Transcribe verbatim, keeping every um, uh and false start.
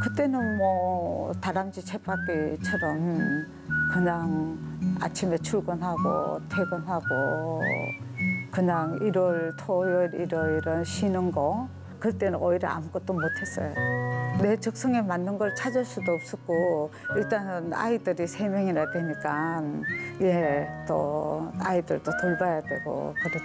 그때는 뭐 다람쥐 쳇바퀴처럼 그냥 아침에 출근하고 퇴근하고 그냥 일요일, 토요일, 일요일은 쉬는 거. 그때는 오히려 아무것도 못했어요. 내 적성에 맞는 걸 찾을 수도 없었고 일단은 아이들이 세 명이나 되니까 예, 또 아이들도 돌봐야 되고 그렇죠.